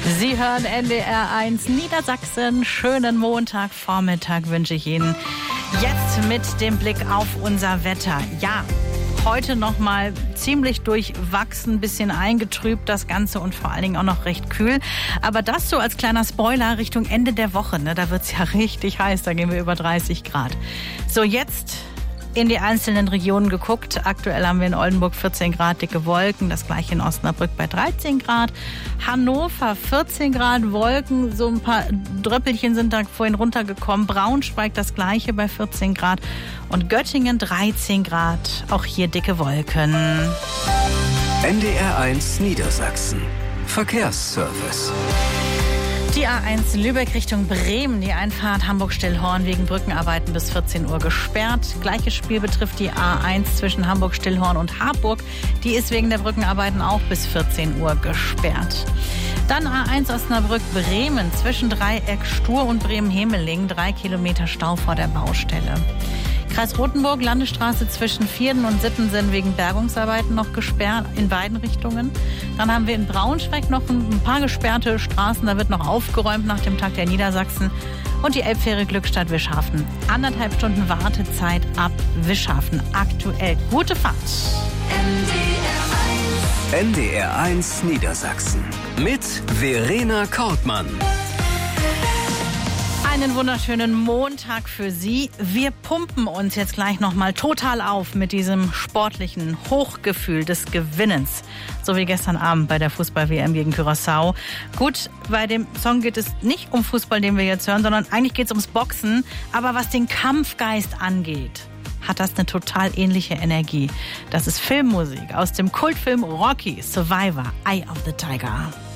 Sie hören NDR 1 Niedersachsen. Schönen Montagvormittag wünsche ich Ihnen. Jetzt mit dem Blick auf unser Wetter. Ja, heute nochmal ziemlich durchwachsen, bisschen eingetrübt das Ganze und vor allen Dingen auch noch recht kühl. Aber das so als kleiner Spoiler Richtung Ende der Woche. Ne? Da wird es ja richtig heiß, da gehen wir über 30 Grad. So, jetzt in die einzelnen Regionen geguckt. Aktuell haben wir in Oldenburg 14 Grad, dicke Wolken. Das gleiche in Osnabrück bei 13 Grad. Hannover 14 Grad, Wolken. So ein paar Dröppelchen sind da vorhin runtergekommen. Braunschweig das gleiche bei 14 Grad. Und Göttingen 13 Grad. Auch hier dicke Wolken. NDR 1 Niedersachsen. Verkehrsservice. Die A1 Lübeck Richtung Bremen, die Einfahrt Hamburg-Stillhorn wegen Brückenarbeiten bis 14 Uhr gesperrt. Gleiches Spiel betrifft die A1 zwischen Hamburg-Stillhorn und Harburg. Die ist wegen der Brückenarbeiten auch bis 14 Uhr gesperrt. Dann A1 Osnabrück-Bremen zwischen Dreieck Stur und Bremen-Hemeling. 3 Kilometer Stau vor der Baustelle. Kreis Rothenburg, Landesstraße zwischen Vierden und Sittensen wegen Bergungsarbeiten noch gesperrt in beiden Richtungen. Dann haben wir in Braunschweig noch ein paar gesperrte Straßen. Da wird noch aufgeräumt nach dem Tag der Niedersachsen. Und die Elbfähre Glückstadt-Wischhafen. 1,5 Stunden Wartezeit ab Wischhafen. Aktuell gute Fahrt. NDR 1 Niedersachsen. Mit Verena Kortmann. Einen wunderschönen Montag für Sie. Wir pumpen uns jetzt gleich nochmal total auf mit diesem sportlichen Hochgefühl des Gewinnens. So wie gestern Abend bei der Fußball-WM gegen Curaçao. Gut, bei dem Song geht es nicht um Fußball, den wir jetzt hören, sondern eigentlich geht es ums Boxen. Aber was den Kampfgeist angeht, hat das eine total ähnliche Energie. Das ist Filmmusik aus dem Kultfilm Rocky, Survivor, Eye of the Tiger.